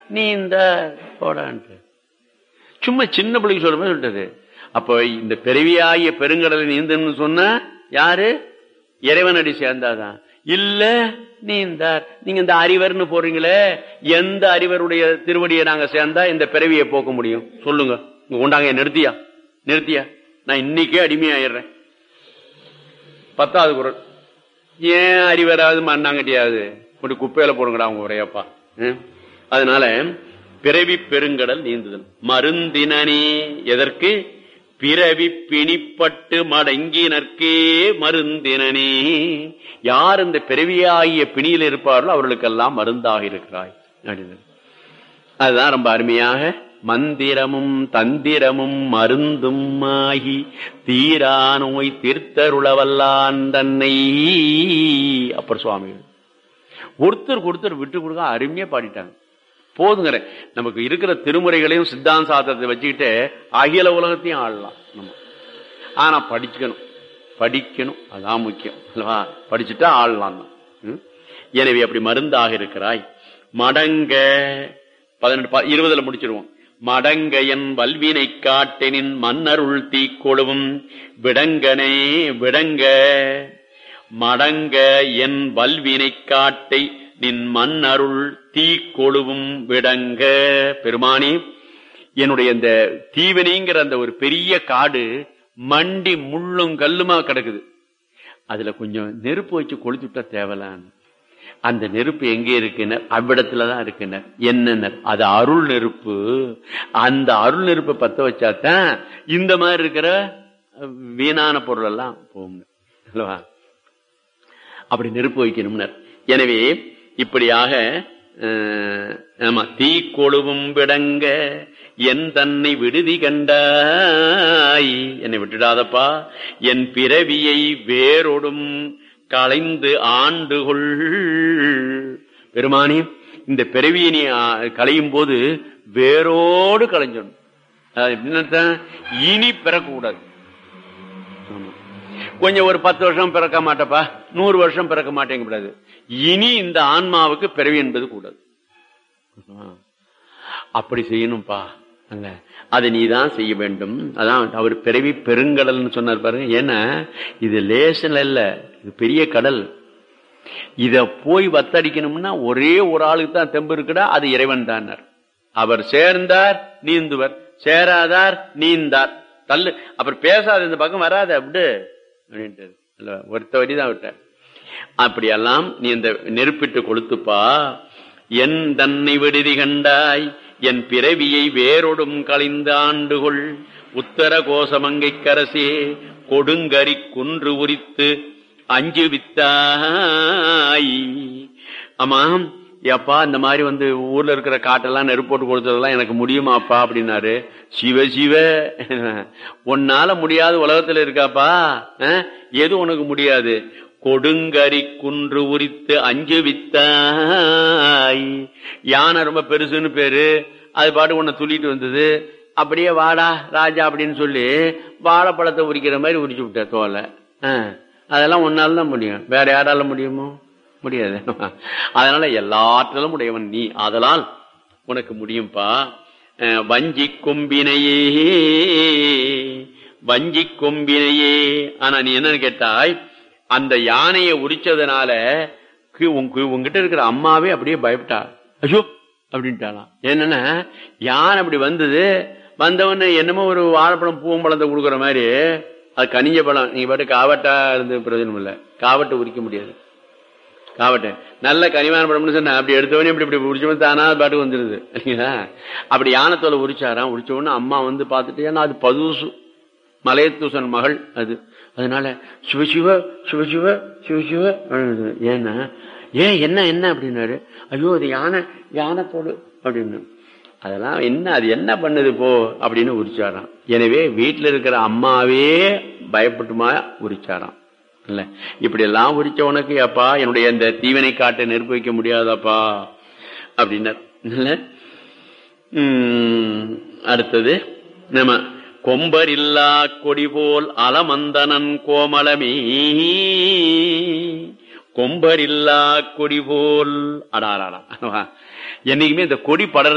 நீந்த போடான்ட்டு சும்மா சின்ன பிள்ளைக்கு சொல்ற மாதிரி சொல்லிட்டது. அப்போ இந்த பிறவியாகிய பெருங்கடலை நீந்தன்னு சொன்ன யாரு? இறைவனடி சேர்ந்தாதான். இல்ல நீந்தார். நீங்க இந்த அறிவர்னு போறீங்களே, எந்த அறிவருடைய திருவடியை நாங்க சேர்ந்தா இந்த பிறவியை போக்க முடியும் சொல்லுங்க. கொண்டாங்க, நிறுத்தியா நான் இன்னைக்கே அடிமையாயிடுறேன். 10வது குறள். ஏன் அறிவராது மண்ணாங்கட்டியாவது ஒரு குப்பையில போடுங்கடா அவங்க உரையப்பா. அதனால பிறவி பெருங்கடல் நீந்துதல் மருந்தினே. எதற்கு? பிறவி பிணிப்பட்டு மடங்கினர்க்கே மருந்தினே. யார் இந்த பிறவியாகிய பிணியில் இருப்பார்களோ அவர்களுக்கெல்லாம் மருந்தாக இருக்கிறாய். அதுதான் ரொம்ப அருமையாக மந்திரமும் தந்திரமும் மருந்தும் ஆகி தீரா நோய் தீர்த்தருளவல்லான் தன்னை. அப்புறம் சுவாமிகள் ஒருத்தர் விட்டு கொடுக்க அருமையா பாடிட்டாங்க. போதுங்கிற நமக்கு இருக்கிற திருமுறைகளையும் சித்தாந்த சாஸ்திரத்தை வச்சுக்கிட்டு அகில உலகத்தையும் ஆளலாம் நம்ம. ஆனா படிக்கணும் அதான் முக்கியம் அல்லவா? படிச்சுட்டா ஆளலாம் தான். எனவே அப்படி மருந்தாக இருக்கிறாய். மடங்க 18 முடிச்சிருவோம். மடங்க என் வல்வினை காட்டெனின் மன்னருள் தீக்கொழுவும் விடங்கனே விடங்க. மடங்க என் வல்வினை காட்டை நின் மன்னருள் தீக்கொழுவும் விடங்க. பெருமானி, என்னுடைய இந்த தீவினைங்கிற அந்த ஒரு பெரிய காடு மண்டி முள்ளும் கல்லுமா கிடக்குது. அதுல கொஞ்சம் நெருப்பு வச்சு கொளுத்துட்டா தேவலான்னு. அந்த நெருப்பு எங்கே இருக்குனர்? அவ்விடத்துலதான் இருக்குனர். என்னன்னர்? அது அருள் நெருப்பு. அந்த அருள் நெருப்பை பத்த வச்சாதான் இந்த மாதிரி இருக்கிற வீணான பொருள் எல்லாம் போகும் அல்லவா? அப்படி நெருப்பு வைக்கணும்னர். எனவே இப்படியாக தீக்கொழுவும் விடங்க என் தன்னை விடுதி கண்டாய். என்னை விட்டுடாதப்பா. என் பிறவியை வேரோடும் களைந்து ஆண்டுகொள். பெருமானி, இந்த பிறவியை நீ களையும் போது வேரோடு களைஞ்சணும். எப்படின்னா இனி பிறக்கக்கூடாது. கொஞ்சம் ஒரு 10 வருஷம் பிறக்க மாட்டப்பா, 100 வருஷம் பிறக்க மாட்டேங்க கூடாது. இனி இந்த ஆன்மாவுக்கு பிறவி என்பது கூடாது. அப்படி செய்யணும்பா. அல்ல, அதை நீதான் செய்ய வேண்டும். அதான் அவர் பிறவி பெருங்கடல்னு சொன்னார் பாருங்க. ஏன்னா இது லேசன் இல்ல, இது பெரிய கடல். இத போய் வத்தடிக்கணும்னா ஒரே ஒரு ஆளுக்கு தான் தெம்பு இருக்குடா, அது இறைவன் தான். அவர் சேர்ந்தார் நீந்துவர், சேராதார் நீந்தார். தள்ளு, அப்புறம் பேசாத, இந்த பக்கம் வராது அப்படி அப்படின்ட்டு ஒருத்த வரிதான் விட்டார். அப்படியெல்லாம் நீ இந்த நெருப்பிட்டு கொளுத்துப்பா. என் தன்னை விடுதி கண்டாய் என் பிறவியை வேரோடும் களைந்து ஆண்டுகொள். உத்தர கோசமங்கை கரசே கொடுங்கரி குன்று உரித்து அஞ்சு வித்தாய். ஆமாம் ஏப்பா, இந்த மாதிரி ஊர்ல இருக்கிற காட்டெல்லாம் நெருப்பு போட்டு கொடுத்ததெல்லாம் எனக்கு முடியுமாப்பா அப்படின்னாரு. சிவ சிவ, உன்னால முடியாத உலகத்துல இருக்காப்பா, எது உனக்கு முடியாது? கொடுங்கரி குன்று உரித்து அஞ்சு வித்தாய். யானை ரொம்ப பெருசுன்னு பேரு, அது பாட்டு உன்னை துள்ளிட்டு வந்தது. அப்படியே வாடா ராஜா அப்படின்னு சொல்லி வாழைப்பழத்தை உரிக்கிற மாதிரி உரிச்சு விட்ட தோலை. அதெல்லாம் உன்னால தான் முடியும், வேற யாரால முடியுமோ? முடியாது. அதனால எல்லாற்றிலும் உடையவன் நீ, அதனால் உனக்கு முடியும்பா. வஞ்சி கொம்பினையே, வஞ்சி கொம்பினையே. ஆனா நீ என்னன்னு கேட்டாய், அந்த யானையை உரிச்சதுனால உங்ககிட்ட இருக்கிற அம்மாவே அப்படியே பயப்பட்டா. ஐயோ அப்படின்ட்டாலாம். என்னன்னா யானை அப்படி வந்தவன என்னமோ ஒரு வாழைப்பழம் பூவம்பழத்தை கொடுக்குற மாதிரி, அது கனிஞ்ச பழம். நீங்க பாட்டு காவட்டா இருந்து பிரயோஜனம் இல்லை, காவட்டை உரிக்க முடியாது. காவட்டை நல்ல கனிவான பழம்னு சொன்ன அப்படி எடுத்தவனே இப்படி உரிச்சவன் தானா பாட்டுக்கு வந்துருது இல்லைங்களா? அப்படி யானத்தோலை உரிச்சாராம். உரிச்ச உடனே அம்மா பார்த்துட்டு, ஏன்னா அது பதுசு மலையத்தூசன் மகள் அது. அதனால சிவசிவ சிவசிவ சிவசிவ. ஏன்னா என்ன என்ன அப்படின்னாரு. ஐயோ அது யானைத்தோடு அப்படின்னு. அதெல்லாம் என்ன, அது என்ன பண்ணுது போ அப்படின்னு உரிச்சாராம். எனவே வீட்டுல இருக்கிற அம்மாவே பயப்பட்டுமா உரிச்சாராம். இல்ல இப்படி எல்லாம் உரிச்ச உனக்கு அப்பா என்னுடைய இந்த தீவினை காட்டை நெருப்பு வைக்க முடியாதாப்பா அப்படின்னார். அடுத்தது நம்ம கொம்பர் இல்லா கொடி போல் அலமந்தனன் கோமளமே. கொம்பர் இல்லா கொடி போல் அடாராடா. என்னைக்குமே இந்த கொடி படர்